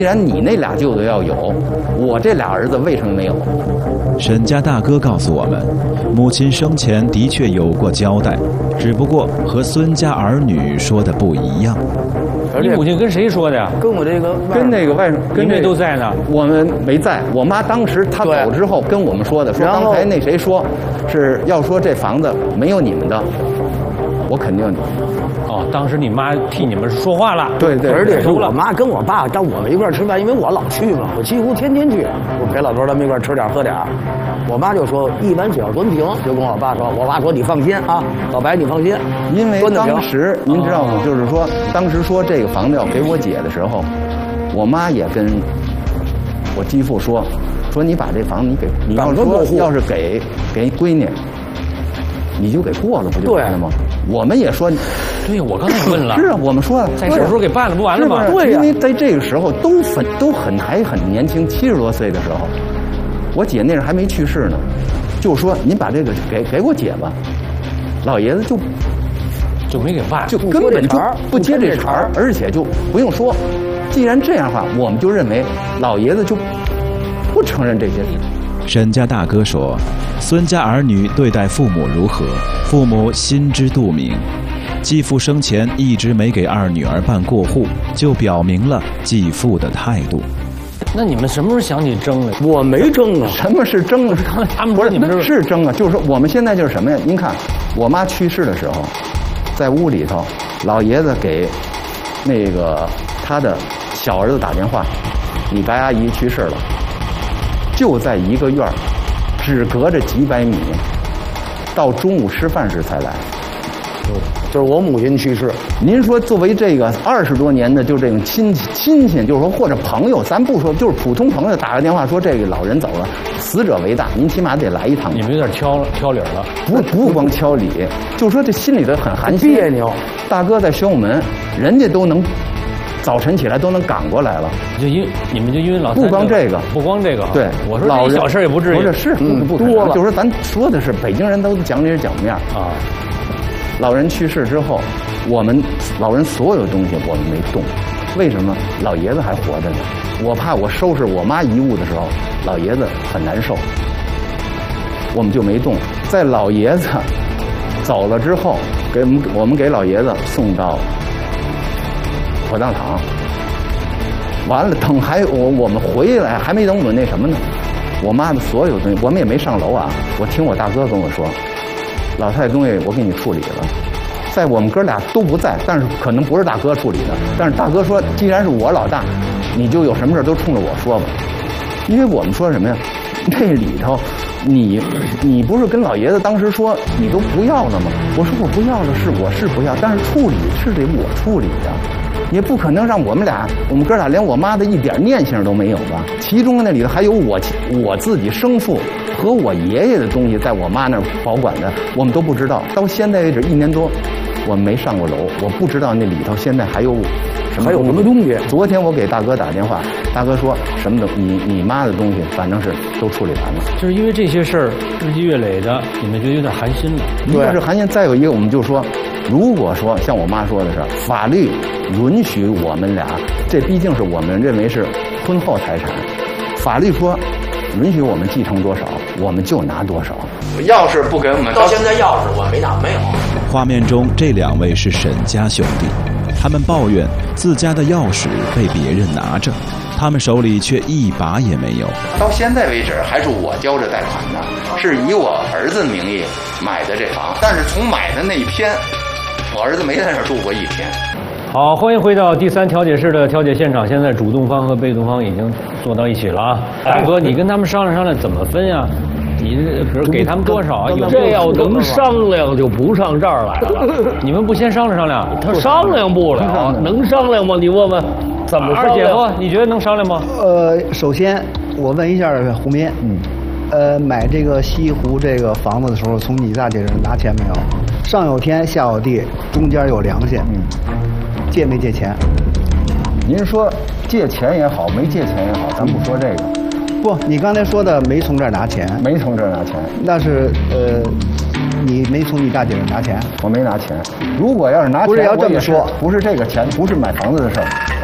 既然你那俩舅子要有，我这俩儿子为什么没有？ 沈家大哥告诉我们，母亲生前的确有过交代，只不过和孙家儿女说的不一样。 你母亲跟谁说的呀？ 跟我这个跟那个外甥，跟这都在呢。 我们没在，我妈当时她走之后跟我们说的，说刚才那谁说，是要说这房子没有你们的，我肯定。 哦，当时你妈替你们说话了。 对对， 而且是我妈跟我爸到我们一块吃饭，因为我老去嘛，我几乎天天去，我陪老头他们一块吃点喝点。我妈就说一碗小端平，就跟我爸说，我爸说你放心啊，老白你放心。 因为当时您知道吗？就是说当时说这个房子要给我姐的时候，我妈也跟我继父说你把这房子你要是给闺女，你就给过了不就完了吗？我们也说， 对，我刚才问了， 是啊，我们说在手术给办了不完了吗？ 对，因为在这个时候还很年轻，70多岁的时候，我姐那时候还没去世呢，就说您把这个给我姐吧，老爷子就没给办， 就根本就不接这茬儿，而且就不用说，既然这样的话，我们就认为老爷子就不承认这些事。 沈家大哥说，孙家儿女对待父母如何，父母心知肚明。继父生前一直没给二女儿办过户，就表明了继父的态度。 那你们什么时候想起争了？ 我没争啊。 什么是争啊？ 刚才他们说你们是争啊，就是说我们现在就是什么呀？您看，我妈去世的时候，在屋里头，老爷子给那个他的小儿子打电话，你白阿姨去世了。就在一个院儿，只隔着几百米，到中午吃饭时才来。 就是我母亲去世。 您说作为这个20多年的就这种亲戚，就是说或者朋友，咱不说，就是普通朋友打个电话说这个老人走了，死者为大，您起码得来一趟。 你们有点挑理了。 不光挑理，就说这心里头很寒心。 别扭。 大哥在宣武门，人家都能。早晨起来都能赶过来了， 你们就因为老不光这个， 对，我说这小事也不至于， 不多了。就是说咱说的是北京人都讲理是讲面啊。老人去世之后，我们老人所有东西我们没动，为什么？老爷子还活着呢。我怕我收拾我妈遗物的时候，老爷子很难受，我们就没动。在老爷子走了之后，我们给老爷子送到火葬场，完了等我们回来还没等我们那什么呢，我妈的所有东西我们也没上楼啊。我听我大哥跟我说，老太太东西我给你处理了，在我们哥俩都不在，但是可能不是大哥处理的，但是大哥说既然是我老大，你就有什么事都冲着我说吧。因为我们说什么呀，那里头你不是跟老爷子当时说你都不要了吗？我说我不要了，我是不要，但是处理是得我处理的。也不可能让我们哥俩连我妈的一点念想都没有吧？其中那里头还有我自己生父和我爷爷的东西，在我妈那儿保管的，我们都不知道。到现在为止1年多，我们没上过楼，我不知道那里头现在还有什么东西。昨天我给大哥打电话，大哥说什么你妈的东西，反正是都处理完了。 就是因为这些事儿日积月累的，你们觉得有点寒心了。 一个是寒心，再有一个我们就说，如果说像我妈说的是法律允许我们俩，这毕竟是我们认为是婚后财产，法律说允许我们继承多少，我们就拿多少。钥匙不给我们， 到现在钥匙我没拿，没有。 画面中这2位是沈家兄弟，他们抱怨自家的钥匙被别人拿着，他们手里却一把也没有。 到现在为止还是我交着贷款的，是以我儿子名义买的这房，但是从买的那一天，我儿子没在那儿住过1天。 好，欢迎回到第3调解室的调解现场。现在主动方和被动方已经坐到一起了啊。大哥，你跟他们商量商量怎么分呀？你比如给他们多少啊？ 这要能商量就不上这儿来了。 你们不先商量商量？ 他商量不了，能商量吗？你问问，怎么商量？ 二姐夫，你觉得能商量吗？ 首先我问一下胡民，买这个西湖这个房子的时候，从你大姐这拿钱没有？上有天，下有地，中间有良心。借没借钱？ 您说借钱也好，没借钱也好，咱不说这个。 不，你刚才说的没从这儿拿钱， 没从这儿拿钱， 那是你没从你大姐这儿拿钱， 我没拿钱。如果要是拿钱， 不是要这么说， 不是这个钱，不是买房子的事儿，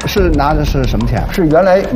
是拿的是什么钱？ 是原来